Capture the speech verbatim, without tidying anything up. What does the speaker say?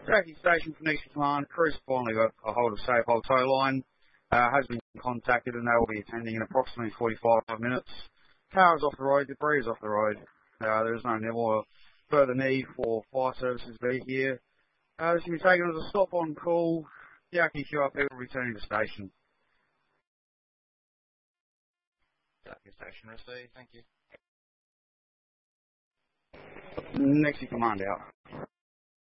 Tracking station for Nixie Command. Crew's finally got a hold of Safehold tow line. Uh, has been contacted and they will be attending in approximately forty-five minutes. Car is off the road, debris is off the road. Uh, there is no more further need for fire services to be here. Uh, this will be taken as a stop on call. The Yaki Q R P will be returning to station. Yaki station received, thank you. Nixie Command out.